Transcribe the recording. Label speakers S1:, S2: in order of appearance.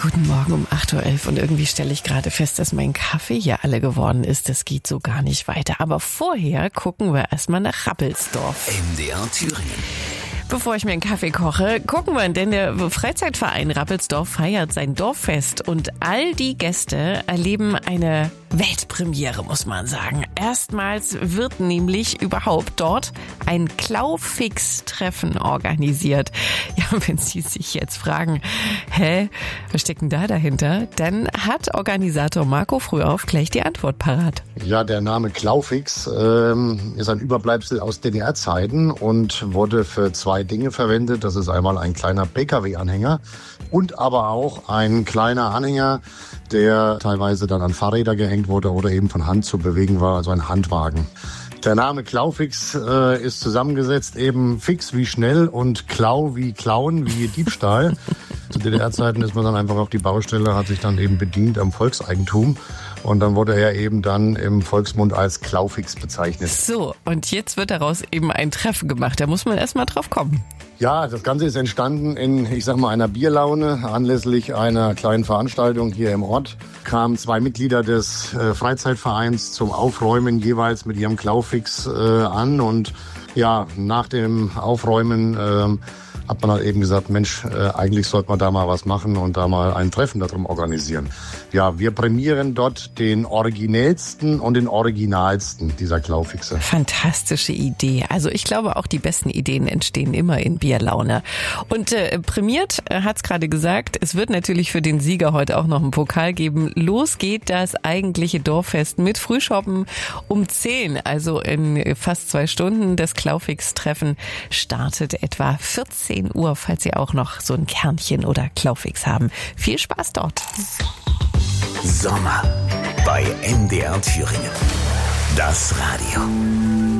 S1: Guten Morgen um 8.11 Uhr und irgendwie stelle ich gerade fest, dass mein Kaffee hier alle geworden ist. Das geht so gar nicht weiter. Aber vorher gucken wir erstmal nach Rappelsdorf.
S2: MDR Thüringen.
S1: Bevor ich mir einen Kaffee koche, gucken wir, denn der Freizeitverein Rappelsdorf feiert sein Dorffest und all die Gäste erleben eine Weltpremiere, muss man sagen. Erstmals wird nämlich überhaupt dort ein Klaufix-Treffen organisiert. Ja, wenn Sie sich jetzt fragen, was steckt denn da dahinter? Dann hat Organisator Marco Frühauf gleich die Antwort parat.
S3: Ja, der Name Klaufix ist ein Überbleibsel aus DDR-Zeiten und wurde für zwei Dinge verwendet. Das ist einmal ein kleiner Pkw-Anhänger und aber auch ein kleiner Anhänger, der teilweise dann an Fahrräder gehängt wurde oder eben von Hand zu bewegen war, also ein Handwagen. Der Name Klaufix ist zusammengesetzt eben fix wie schnell und Klau wie Klauen, wie Diebstahl. Zu DDR-Zeiten ist man dann einfach auf die Baustelle, hat sich dann eben bedient am Volkseigentum. Und dann wurde er eben dann im Volksmund als Klaufix bezeichnet.
S1: So, und jetzt wird daraus eben ein Treffen gemacht. Da muss man erst mal drauf kommen.
S3: Ja, das Ganze ist entstanden in, einer Bierlaune. Anlässlich einer kleinen Veranstaltung hier im Ort kamen zwei Mitglieder des Freizeitvereins zum Aufräumen jeweils mit ihrem Klaufix an. Und ja, nach dem Aufräumen hat man halt eben gesagt, Mensch, eigentlich sollte man da mal was machen und da mal ein Treffen darum organisieren. Ja, wir prämieren dort den originellsten und den originalsten dieser Klaufixe.
S1: Fantastische Idee. Also ich glaube auch, die besten Ideen entstehen immer in Bierlaune. Und prämiert, hat's gerade gesagt, es wird natürlich für den Sieger heute auch noch einen Pokal geben. Los geht das eigentliche Dorffest mit Frühschoppen um 10, also in fast 2 Stunden. Das Klaufix-Treffen startet etwa 14 Uhr, falls Sie auch noch so ein Kernchen oder Klaufix haben. Viel Spaß dort.
S2: Sommer bei MDR Thüringen. Das Radio.